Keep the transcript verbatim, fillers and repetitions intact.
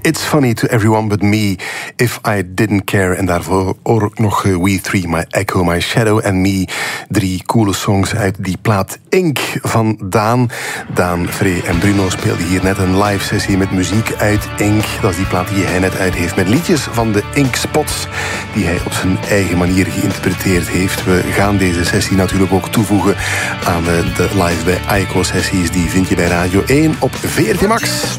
It's Funny to Everyone But Me, If I Didn't Care. En daarvoor ook nog We Three, My Echo, My Shadow and Me. Drie coole songs uit die plaat Ink van Daan. Daan, Free en Bruno speelden hier net een live sessie met muziek uit Ink. Dat is die plaat die hij net uit heeft met liedjes van de Ink Spots, die hij op zijn eigen manier geïnterpreteerd heeft. We gaan deze sessie natuurlijk ook toevoegen aan de, de live bij Aiko sessies. Die vind je bij Radio één op V R T Max.